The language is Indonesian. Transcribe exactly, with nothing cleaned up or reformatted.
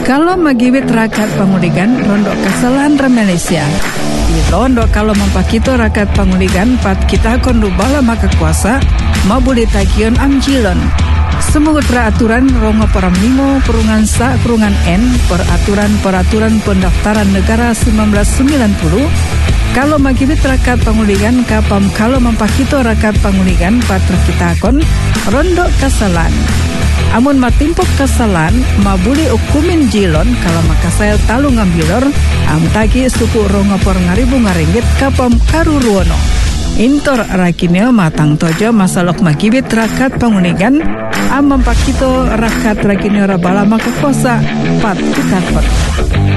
Kalau magiwit rakyat panguligan rondok kesalahan Malaysia. Ito ndo kalau mempakito rakyat panguligan pat kita kondu bala maka kuasa mabuli tagion amjilon. Semoga peraturan rongo paramlimo perungan sa perungan N peraturan-peraturan pendaftaran negara sembilan belas sembilan puluh kalau magiwit rakyat panguligan kapam kalau mempakito rakyat panguligan patra kita kon rondok kesalahan. Amun matimpok kesalahan mabuli ukumin jilon kalau makasel talu ngambilor amtagi suku rongo por ngaribu ngaringgit kapam karuruono. Intor rakineo matang tojo masalok magibit rakyat panguligan am mempakito rakyat rakineo rabala makakosa pat kita kot.